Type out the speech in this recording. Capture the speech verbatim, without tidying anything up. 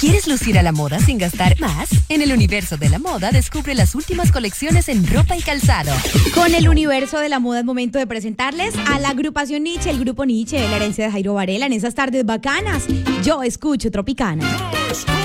¿Quieres lucir a la moda sin gastar más? En el universo de la moda descubre las últimas colecciones en ropa y calzado. Con el universo de la moda es momento de presentarles a la agrupación Nietzsche, el grupo Nietzsche, la herencia de Jairo Varela en esas tardes bacanas. Yo escucho Tropicana. Yo escucho